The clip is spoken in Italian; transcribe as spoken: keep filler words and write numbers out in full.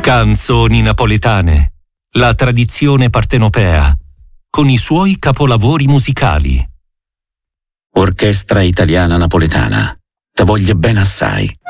Canzoni napoletane, la tradizione partenopea, con i suoi capolavori musicali. Orchestra Italiana Napoletana, te voglio bene assai.